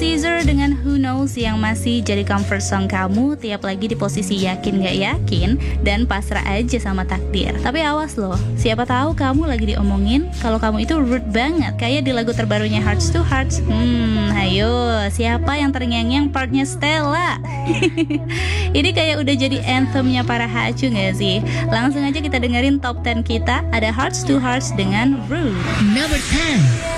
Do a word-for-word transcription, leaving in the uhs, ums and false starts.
Caesar dengan Who Knows yang masih jadi comfort song kamu tiap lagi di posisi yakin gak yakin dan pasrah aja sama takdir. Tapi awas loh, siapa tahu kamu lagi diomongin kalau kamu itu rude banget kayak di lagu terbarunya Hearts to Hearts. Hmm, ayo, siapa yang terngiang-ngiang partnya Stella? Ini kayak udah jadi anthemnya para hacu gak sih? Langsung aja kita dengerin top sepuluh kita. Ada Hearts to Hearts dengan Rude. Number ten.